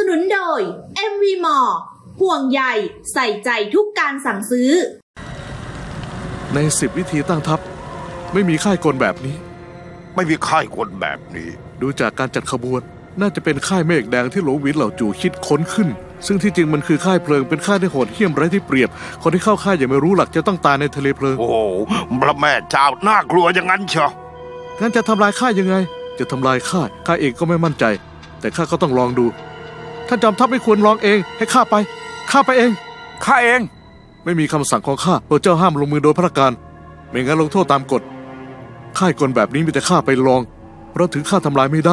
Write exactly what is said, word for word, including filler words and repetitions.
นุนโดย เอ็ม วี Mall ห่วงใยใส่ใจทุกการสั่งซื้อในสิบวิธีตั้งทัพไม่มีค่ายกลแบบนี้ไม่มีค่ายกลแบบนี้ดูจากการจัดขบวนน่าจะเป็นค่ายเมฆแดงที่หลวงหวินเหล่าจู่คิดค้นขึ้นซึ่งที่จริงมันคือค่ายเพลิงเป็นค่ายที่โหดเหี้ยมไร้ที่เปรียบคนที่เข้าค่ายยังไม่รู้หลักจะต้องตายในทะเลเพลิงโอ้พระแม่เจ้าน่ากลัวอย่างนั้นเชียวงั้นจะทำลายค่ายยังไงจะทำลายค่ายข้าเองก็ไม่มั่นใจแต่ข้าก็ต้องลองดูท่านจอมทัพไม่ควรลองเองให้ข้าไปข้าไปเองข้าเองไม่มีคำสั่งของข้าโปรดเจ้าห้ามลงมือโดยพระการไม่งั้นลงโทษตามกฎค่ายกลแบบนี้มีแต่ข้าไปลองเพราะถึงข้าทำลายไม่ได้